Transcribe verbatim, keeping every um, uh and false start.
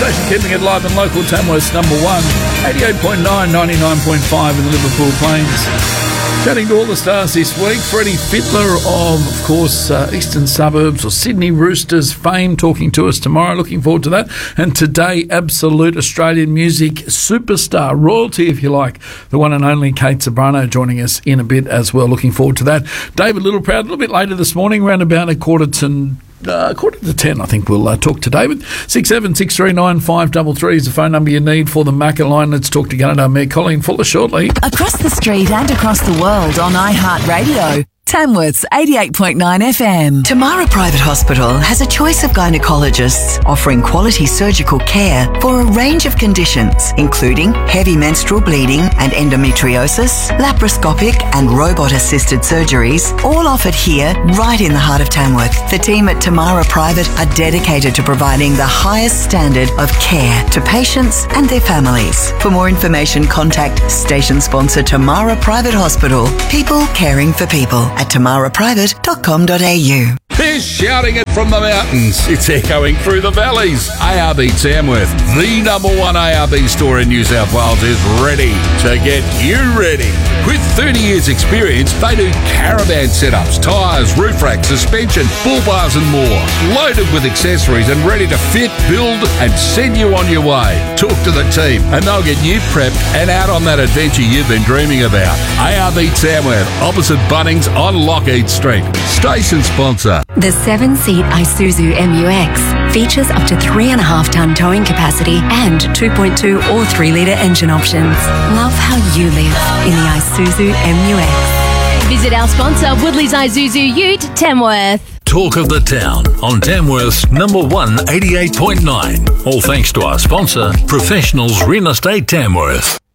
station keeping it live and local. Tamworth's number one, eighty-eight point nine, ninety-nine point five in the Liverpool Plains. Chatting to all the stars this week, Freddie Fittler of, of course, uh, Eastern Suburbs or Sydney Roosters fame, talking to us tomorrow. Looking forward to that. And today, absolute Australian music superstar, royalty if you like, the one and only Kate Ceberano joining us in a bit as well. Looking forward to that. David Littleproud, a little bit later this morning, around about a quarter to... Uh, quarter to ten, I think we'll uh, talk to David. six seven six three nine five three three is the phone number you need for the Macca line. Let's talk to Gunnedah Mayor Colleen Fuller shortly. Across the street and across the world on iHeartRadio. Tamworth's eighty-eight point nine F M. Tamara Private Hospital has a choice of gynecologists offering quality surgical care for a range of conditions, including heavy menstrual bleeding and endometriosis, laparoscopic and robot-assisted surgeries, all offered here right in the heart of Tamworth. The team at Tamara Private are dedicated to providing the highest standard of care to patients and their families. For more information, contact station sponsor Tamara Private Hospital. People caring for people. At tamara private dot com dot a u. They're shouting it from the mountains. It's echoing through the valleys. A R B Tamworth, the number one A R B store in New South Wales, is ready to get you ready. With thirty years experience, they do caravan setups, tyres, roof racks, suspension, bull bars and more. Loaded with accessories and ready to fit, build and send you on your way. Talk to the team and they'll get you prepped and out on that adventure you've been dreaming about. A R B Tamworth, opposite Bunnings on Lockheed Street. Station sponsor. The seven-seat Isuzu M U X features up to three and a half tonne towing capacity and two point two or three litre engine options. Love how you live in the Isuzu M U X. Visit our sponsor, Woodley's Isuzu Ute, Tamworth. Talk of the town on Tamworth's number one, eighty-eight point nine. All thanks to our sponsor, Professionals Real Estate Tamworth.